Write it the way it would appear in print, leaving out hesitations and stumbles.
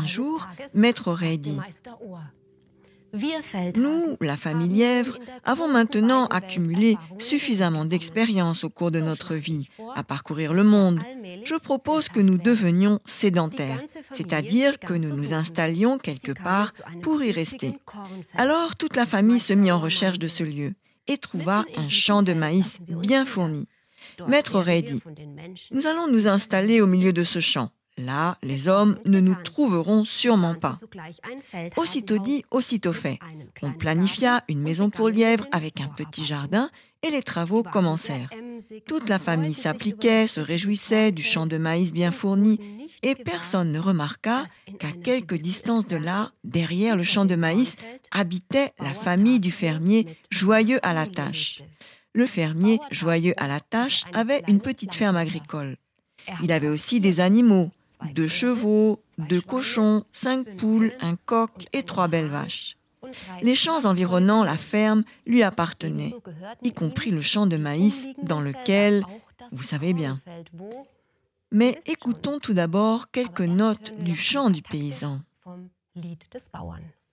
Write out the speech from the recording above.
Un jour, Maître Ray dit: Nous, la famille Lièvre, avons maintenant accumulé suffisamment d'expérience au cours de notre vie à parcourir le monde. Je propose que nous devenions sédentaires, c'est-à-dire que nous nous installions quelque part pour y rester. Alors toute la famille se mit en recherche de ce lieu et trouva un champ de maïs bien fourni. Maître Ray dit: Nous allons nous installer au milieu de ce champ. Là, les hommes ne nous trouveront sûrement pas. Aussitôt dit, aussitôt fait. On planifia une maison pour lièvres avec un petit jardin et les travaux commencèrent. Toute la famille s'appliquait, se réjouissait du champ de maïs bien fourni et personne ne remarqua qu'à quelque distance de là, derrière le champ de maïs, habitait la famille du fermier joyeux à la tâche. Le fermier joyeux à la tâche avait une petite ferme agricole. Il avait aussi des animaux, 2 chevaux, 2 cochons, 5 poules, un coq et 3 belles vaches. Les champs environnant la ferme lui appartenaient, y compris le champ de maïs dans lequel, vous savez bien. Mais écoutons tout d'abord quelques notes du chant du paysan.